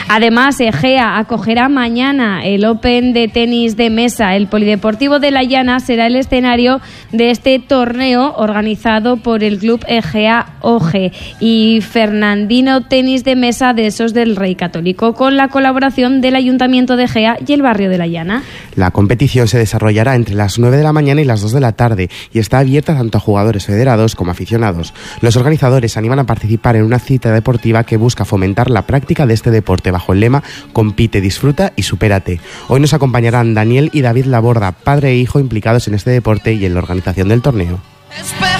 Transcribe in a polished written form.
Además, Egea acogerá mañana el Open de tenis de mesa. El Polideportivo de La Llana será el escenario de este torneo organizado por el club Egea OGE y Fernandino Tenis de Mesa de Esos del Rey Católico, con la colaboración del Ayuntamiento de Egea y el barrio de La Llana. La competición se desarrollará entre las 9 de la mañana y las 2 de la tarde y está abierta tanto a jugadores federados como aficionados. Los organizadores animan a participar en una cita deportiva que busca fomentar la práctica de este deporte bajo el lema Compite, disfruta y supérate. Hoy nos acompañarán Daniel y David Laborda, padre e hijo implicados en este deporte y en la organización del torneo.